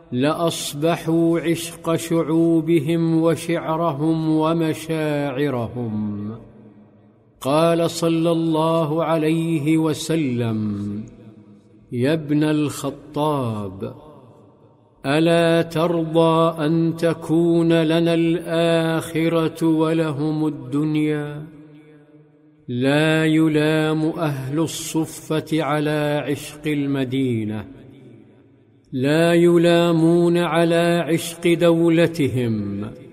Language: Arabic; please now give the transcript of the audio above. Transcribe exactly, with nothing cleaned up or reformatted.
لأصبحوا عشق شعوبهم وشعرهم ومشاعرهم. قال صلى الله عليه وسلم: يا ابن الخطاب، ألا ترضى أن تكون لنا الآخرة ولهم الدنيا؟ لا يلام أهل الصفة على عشق المدينة، لا يلامون على عشق دولتهم،